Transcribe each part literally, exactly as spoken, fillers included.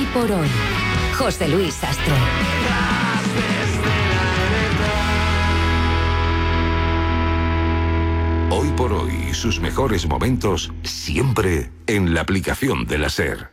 por hoy. José Luis Sastre. Hoy por hoy, sus mejores momentos siempre en la aplicación de la SER.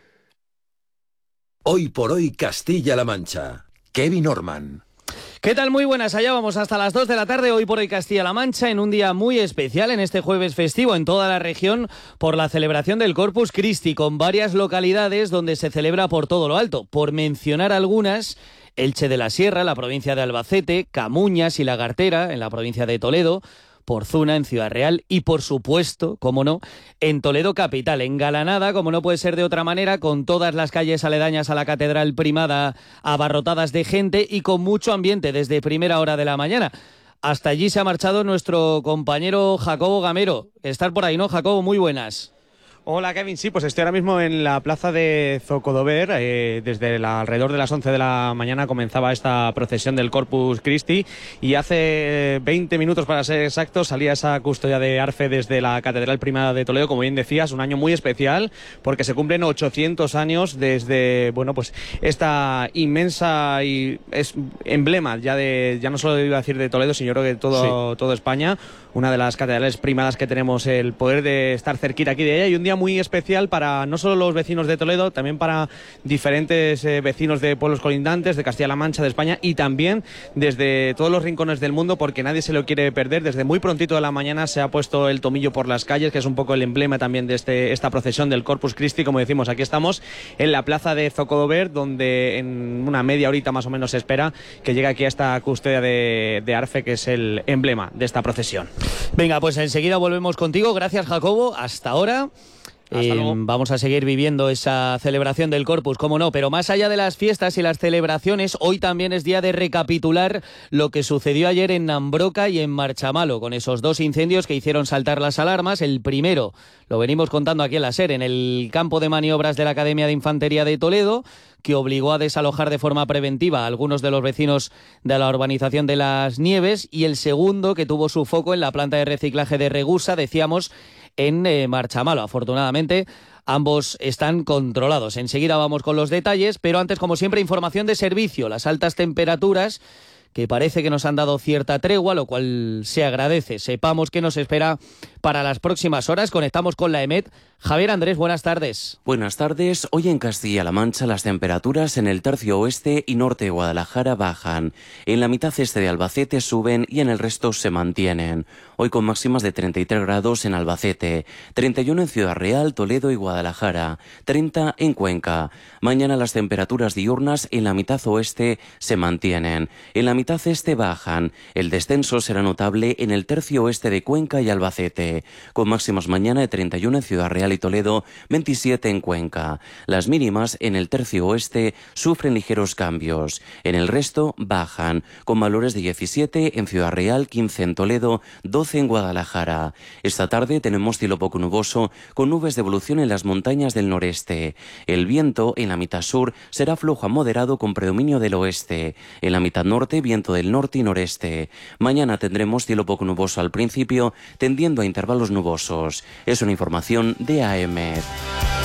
Hoy por hoy Castilla-La Mancha. Kevin Orman. ¿Qué tal? Muy buenas, allá vamos hasta las dos de la tarde, hoy por hoy Castilla-La Mancha, en un día muy especial, en este jueves festivo en toda la región, por la celebración del Corpus Christi, con varias localidades donde se celebra por todo lo alto. Por mencionar algunas, Elche de la Sierra, la provincia de Albacete, Camuñas y Lagartera, en la provincia de Toledo, Porzuna, en Ciudad Real y, por supuesto, como no, en Toledo capital, engalanada, como no puede ser de otra manera, con todas las calles aledañas a la Catedral Primada abarrotadas de gente y con mucho ambiente desde primera hora de la mañana. Hasta allí se ha marchado nuestro compañero Jacobo Gamero. Estar por ahí, ¿no, Jacobo? Muy buenas. Hola, Kevin. Sí, pues estoy ahora mismo en la plaza de Zocodover. Eh, desde la, alrededor de las once de la mañana comenzaba esta procesión del Corpus Christi y hace veinte minutos, para ser exactos, salía esa custodia de Arfe desde la Catedral Primada de Toledo. Como bien decías, un año muy especial porque se cumplen ochocientos años desde, bueno, pues esta inmensa y es emblema ya de, ya no solo iba a decir de Toledo, sino creo que todo, sí. todo España, una de las catedrales primadas que tenemos el poder de estar cerquita aquí de ella, y un día muy especial para no solo los vecinos de Toledo, también para diferentes eh, vecinos de pueblos colindantes, de Castilla-La Mancha, de España, y también desde todos los rincones del mundo, porque nadie se lo quiere perder. Desde muy prontito de la mañana se ha puesto el tomillo por las calles, que es un poco el emblema también de este, esta procesión del Corpus Christi. Como decimos, aquí estamos en la plaza de Zocodover, donde en una media horita más o menos se espera que llegue aquí a esta custodia de, de Arfe, que es el emblema de esta procesión. Venga, pues enseguida volvemos contigo. Gracias, Jacobo. Hasta ahora. Eh, vamos a seguir viviendo esa celebración del Corpus, cómo no, pero más allá de las fiestas y las celebraciones, hoy también es día de recapitular lo que sucedió ayer en Nambroca y en Marchamalo, con esos dos incendios que hicieron saltar las alarmas. El primero, lo venimos contando aquí en la SER, en el campo de maniobras de la Academia de Infantería de Toledo, que obligó a desalojar de forma preventiva a algunos de los vecinos de la urbanización de Las Nieves, y el segundo, que tuvo su foco en la planta de reciclaje de Regusa, decíamos, en eh, Marchamalo. Afortunadamente, ambos están controlados. Enseguida vamos con los detalles, pero antes, como siempre, información de servicio. Las altas temperaturas, que parece que nos han dado cierta tregua, lo cual se agradece. Sepamos qué nos espera para las próximas horas. Conectamos con la EMET. Javier Andrés, buenas tardes. Buenas tardes. Hoy en Castilla-La Mancha las temperaturas en el tercio oeste y norte de Guadalajara bajan. En la mitad este de Albacete suben y en el resto se mantienen. Hoy con máximas de treinta y tres grados en Albacete, treinta y uno en Ciudad Real, Toledo y Guadalajara, treinta en Cuenca. Mañana las temperaturas diurnas en la mitad oeste se mantienen. En la mitad este bajan. El descenso será notable en el tercio oeste de Cuenca y Albacete, con máximas mañana de treinta y uno en Ciudad Real y Toledo, veintisiete en Cuenca. Las mínimas en el tercio oeste sufren ligeros cambios. En el resto bajan, con valores de diecisiete en Ciudad Real, quince en Toledo, doce en Guadalajara. Esta tarde tenemos cielo poco nuboso, con nubes de evolución en las montañas del noreste. El viento en la mitad sur será flojo a moderado con predominio del oeste. En la mitad norte, viento del norte y noreste. Mañana tendremos cielo poco nuboso al principio, tendiendo a intervalos nubosos. Es una información de A E M E T.